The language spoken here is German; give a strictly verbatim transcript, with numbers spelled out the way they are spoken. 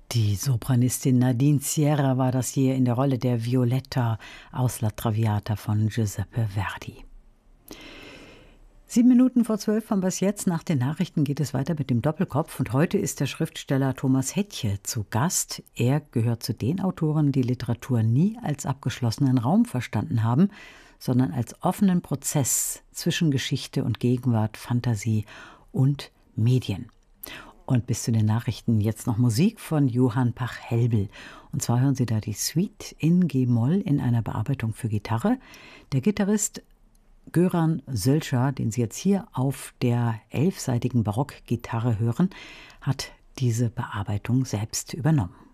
Die Sopranistin Nadine Sierra war das hier in der Rolle der Violetta aus La Traviata von Giuseppe Verdi. Sieben Minuten vor zwölf haben wir es jetzt. Nach den Nachrichten geht es weiter mit dem Doppelkopf. Und heute ist der Schriftsteller Thomas Hettche zu Gast. Er gehört zu den Autoren, die Literatur nie als abgeschlossenen Raum verstanden haben, sondern als offenen Prozess zwischen Geschichte und Gegenwart, Fantasie und Medien. Und bis zu den Nachrichten jetzt noch Musik von Johann Pach-Helbel. Und zwar hören Sie da die Suite in G-Moll in einer Bearbeitung für Gitarre. Der Gitarrist Göran Sölscher, den Sie jetzt hier auf der elfseitigen Barockgitarre hören, hat diese Bearbeitung selbst übernommen.